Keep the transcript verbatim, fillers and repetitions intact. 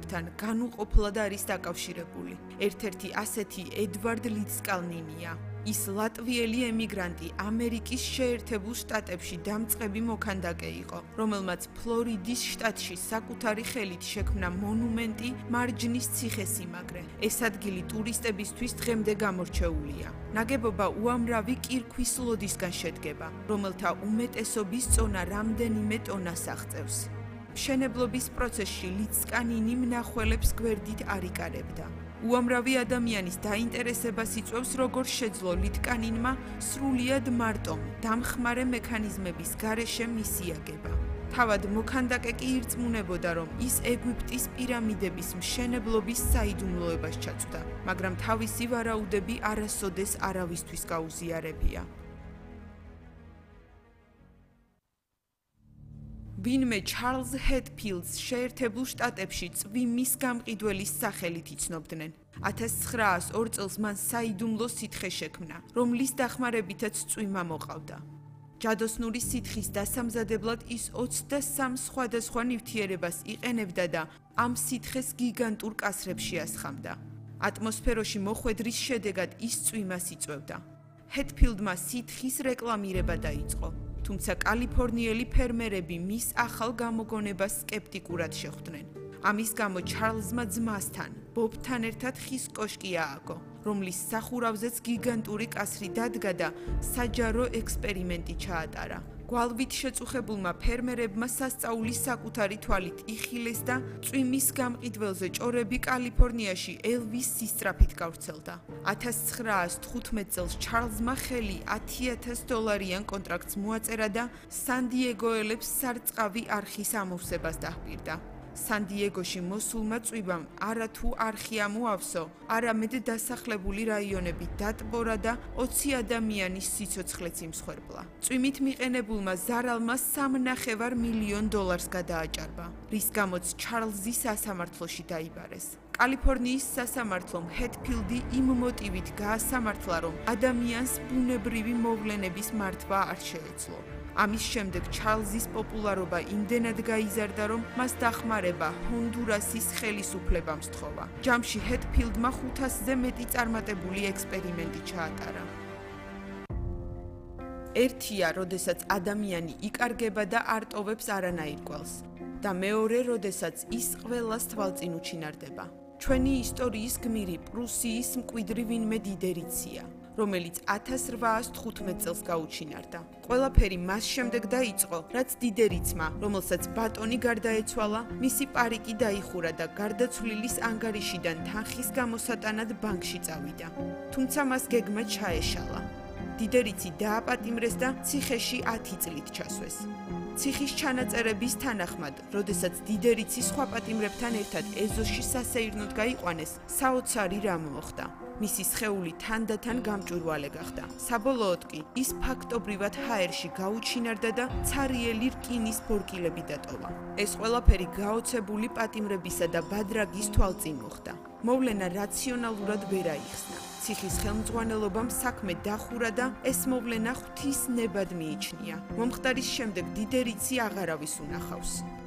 მამასთან განუყოფლად არის დაკავშირებული. ერთ-ერთი ასეთი ედვარდ ლიცკანინია. ის ლატვიელი ემიგრანტი ამერიკის შეერთებულ შტატებში დამწყები მოქანდაკე იყო, რომელმაც ფლორიდის შტატში საკუთარი ხელით შექმნა მონუმენტი მარჯნის ციხესიმაგრე. ეს ადგილი ტურისტებისთვის დღემდე გამორჩეულია. ნაგებობა უამრავი კირქვის ლოდისგან შედგება, რომელთა უმეტესობის წონა რამდენიმე ტონას აღწევს. მშენებლობის პროცესში ლიცკანინი მნახველებს გვერდით არ იკარებდა. უამრავი ადამიანის დაინტერესებას იწვევს, როგორ შეძლო ლიტკანინმა სრულიად მარტომ დამხმარე მექანიზმების გარეშე მისიაგება. თავად მოქანდაკე კი ირწმუნებოდა, რომ ის ეგვიპტის პირამიდების მშენებლობის საიდუმლოებას ჩაწვდა, მაგრამ თავისი ვარაუდები არასოდეს არავისთვის გაუზიარებია. ვინმე ჩარლზ ჰეტფილდს შეერთებულ შტატებში წვიმის გამყიდველის სახელით იცნობდნენ. ათას ცხრაას ორ წელს მან საიდუმლო სითხე შექმნა, რომლის დახმარებითაც წვიმა მოყავდა. ჯადოსნური სითხის დასამზადებლად ის ოცდასამ სხვადასხვა ნივთიერებას იყენებდა და ამ სითხეს გიგანტურ კასრებში ასხამდა. ატმოსფეროში მოხვედრის შედეგად ის წვიმას იწვევდა. ჰეტფილდმა სითხის რეკლამირება დაიწყო. თუმცა კალიფორნიელი ფერმერები მის ახალ გამოგონებას სკეპტიკურად შეხვდნენ. ამის გამო ჩარლზმა ძმასთან, ბობთან ერთად ხის კოშკი ააგო, რომლის სახურავზეც გიგანტური კასრი დადგა და საჯარო ექსპერიმენტი ჩაატარა. გვალვით შეწუხებულმა ფერმერებმა სასწაული საკუთარი თვალით იხილეს და წვიმის გამყიდველზე ჭორები კალიფორნიაში ელვის სისწრაფით გავრცელდა. ათას ცხრაას თხუთმეტ წელს ჩარლზმა ხელი ათი ათას დოლარიან კონტრაქტს მოაწერა და სან-დიეგოელებს სარწყავი არხის ამოვსებას დაჰპირდა. სან-დიეგოში მოსულმა წვიმამ არათუ არხი ამოავსო, არამედ დასახლებული რაიონები დატბორა და ოცი ადამიანის სიცოცხლეც იმსხვერპლა. წვიმით მიყენებულმა ზარალმა სამნახევარ მილიონ დოლარს გადააჭარბა, რის გამოც ჩარლზი სასამართლოში დაიბარეს. კალიფორნიის სასამართლომ ჰეტფილდი იმ მოტივით გაასამართლა, რომ ადამიანს ბუნებრივი მოვლენების მართვა არ შეეძლო. ამის შემდეგ ჩარლზის პოპულარობა იმდენად გაიზარდა, რომ მას დახმარება ჰონდურასის ხელისუფლებამ სთხოვა. ჯამში ჰეტფილდმა ხუთასზე მეტი წარმატებული ექსპერიმენტი ჩაატარა. ერთია, როდესაც ადამიანი იკარგება და არ ტოვებს არანაირ კვალს, და მეორე, როდესაც ის ყველას თვალწინ უჩინარდება. ჩვენი ისტორიის გმირი პრუსიის მკვიდრი ვინმე დიდერიცია, რომელიც ათას რვაას თხუთმეტ წელს გაუჩინარდა. ყველაფერი მას შემდეგ დაიწყო, რაც დიდერიცმა, რომელსაც ბატონი გარდაეცვალა, მისი პარიკი დაიხურა და გარდაცვლილის ანგარიშიდან თანხის გამოსატანად ბანკში წავიდა. თუმცა მას გეგმა ჩაეშალა. დიდერიცი დააპატიმრეს და ციხეში ათი წლით ჩასვეს. ციხის ჩანაწერების თანახმად, როდესაც დიდერიცი სხვა პატიმრებთან ერთად ეზოში სასეირნოდ გაიყვანეს, საოცარი რამ მოხდა. მისი სხეული თანდათან გამჭვირვალე გახდა. საბოლოოდ კი ის ფაქტობრივად ჰაერში გაუჩინარდა და ცარიელი რკინის ბორკილები დატოვა. ეს ყველაფერი გაოცებული პატიმრებისა და ბადრაგის თვალწინ მოხდა. მოვლენა რაციონალურად ვერ აიხსნა. ციხის ხელმძღვანელობამ საქმე დახურა და ეს მოვლენა ღვთის ნებად მიიჩნია. მომხდარის შემდეგ დიდერიცი აღარავის უნახავს.